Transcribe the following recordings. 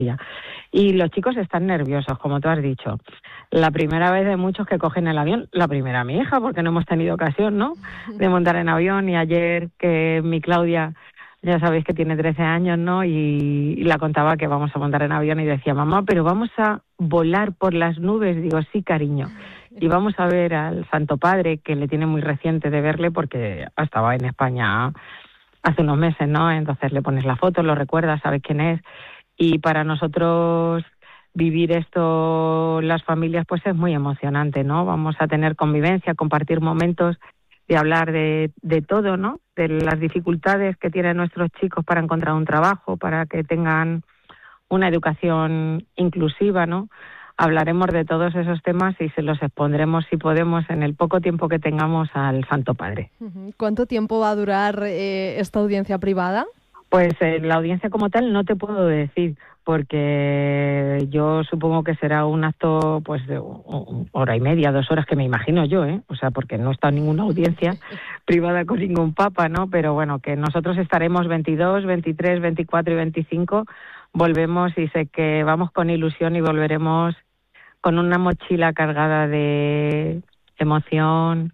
Y los chicos están nerviosos, como tú has dicho. La primera vez de muchos que cogen el avión, la primera mi hija, porque no hemos tenido ocasión, ¿no?, de montar en avión. Y ayer que mi Claudia, ya sabéis que tiene 13 años, ¿no?, y la contaba que vamos a montar en avión y decía, mamá, pero vamos a volar por las nubes. Digo, sí, cariño. Y vamos a ver al Santo Padre, que le tiene muy reciente de verle porque estaba en España hace unos meses, ¿no? Entonces le pones la foto, lo recuerdas, sabes quién es. Y para nosotros vivir esto, las familias, pues es muy emocionante, ¿no? Vamos a tener convivencia, compartir momentos de hablar de todo, ¿no? De las dificultades que tienen nuestros chicos para encontrar un trabajo, para que tengan una educación inclusiva, ¿no? Hablaremos de todos esos temas y se los expondremos, si podemos, en el poco tiempo que tengamos al Santo Padre. ¿Cuánto tiempo va a durar esta audiencia privada? Pues la audiencia como tal no te puedo decir, porque yo supongo que será un acto pues de hora y media, 2 horas, que me imagino yo, o sea, porque no está en ninguna audiencia privada con ningún papa, ¿no? Pero bueno, que nosotros estaremos 22, 23, 24 y 25, volvemos, y sé que vamos con ilusión y volveremos con una mochila cargada de emoción,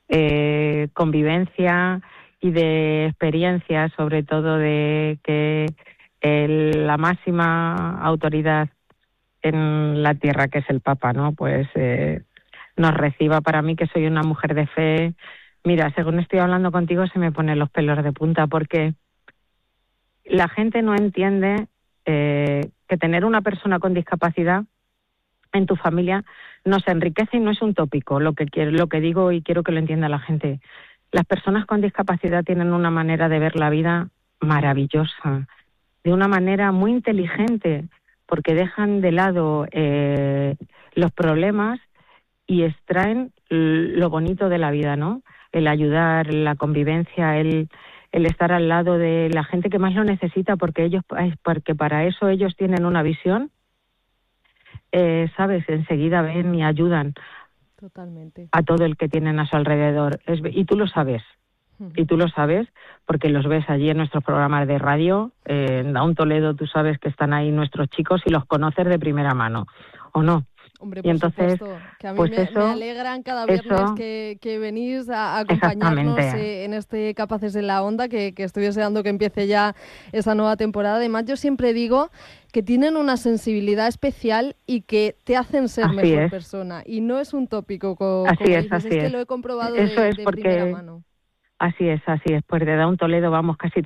convivencia y de experiencia, sobre todo de que la máxima autoridad en la tierra, que es el Papa, ¿no?, pues nos reciba. Para mí, que soy una mujer de fe, mira, según estoy hablando contigo se me ponen los pelos de punta, porque la gente no entiende que tener una persona con discapacidad en tu familia nos enriquece y no es un tópico lo que digo, y quiero que lo entienda la gente. Las personas con discapacidad tienen una manera de ver la vida maravillosa, de una manera muy inteligente, porque dejan de lado los problemas y extraen lo bonito de la vida, ¿no? El ayudar, la convivencia, el estar al lado de la gente que más lo necesita, porque para eso ellos tienen una visión. ¿Sabes? Enseguida ven y ayudan. Totalmente. A todo el que tienen a su alrededor. Y tú lo sabes. Y tú lo sabes porque los ves allí en nuestros programas de radio. En Down Toledo tú sabes que están ahí nuestros chicos y los conoces de primera mano, ¿o no? Hombre, y entonces, supuesto, que a mí pues me eso, alegran cada viernes que venís a acompañarnos en este Capaces en la Onda, que estoy deseando que empiece ya esa nueva temporada. Además, yo siempre digo que tienen una sensibilidad especial y que te hacen ser mejor persona. Y no es un tópico, como dices, es que lo he comprobado de primera mano. Así es. Pues de Down Toledo vamos casi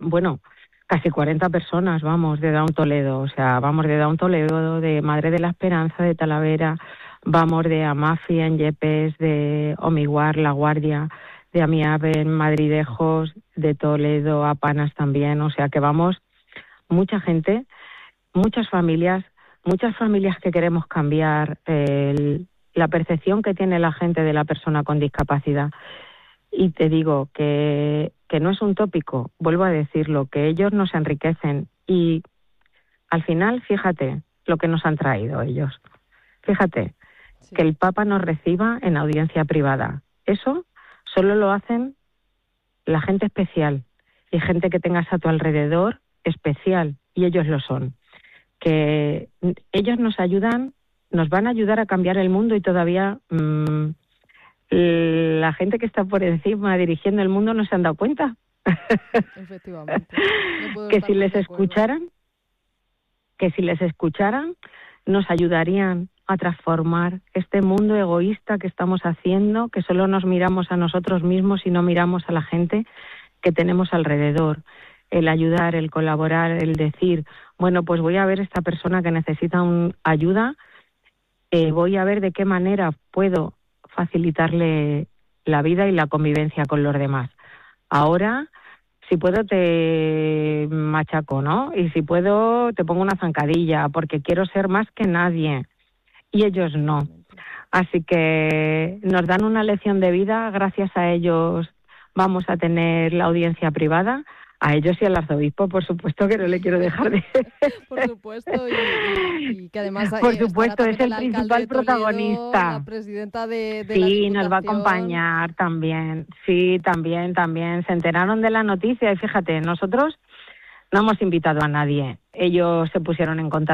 40 personas, vamos, de Down Toledo. O sea, vamos de Down Toledo, de Madre de la Esperanza, de Talavera, vamos de Amafi en Yepes, de Omiguar, La Guardia, de Amiave en Madridejos, de Toledo a Panas también. O sea que vamos mucha gente, muchas familias que queremos cambiar la percepción que tiene la gente de la persona con discapacidad. Y te digo que no es un tópico, vuelvo a decirlo, que ellos nos enriquecen. Y al final, fíjate lo que nos han traído ellos. Fíjate, que el Papa nos reciba en audiencia privada. Eso solo lo hacen la gente especial y gente que tengas a tu alrededor especial, y ellos lo son. Que ellos nos van a ayudar a cambiar el mundo, y todavía la gente que está por encima dirigiendo el mundo no se han dado cuenta. Efectivamente. No que si les escucharan, nos ayudarían a transformar este mundo egoísta que estamos haciendo, que solo nos miramos a nosotros mismos y no miramos a la gente que tenemos alrededor. El ayudar, el colaborar, el decir, bueno, pues voy a ver esta persona que necesita ayuda, voy a ver de qué manera puedo facilitarle la vida y la convivencia con los demás. Ahora, si puedo te machaco, ¿no? Y si puedo te pongo una zancadilla, porque quiero ser más que nadie. Y ellos no. Así que nos dan una lección de vida. Gracias a ellos vamos a tener la audiencia privada. A ellos y al arzobispo, por supuesto, que no le quiero dejar de... Por supuesto, y que además... Por supuesto, es el principal protagonista. La presidenta de la Diputación. Sí, nos va a acompañar también. Sí, también. Se enteraron de la noticia y fíjate, nosotros No hemos invitado a nadie. Ellos se pusieron en contacto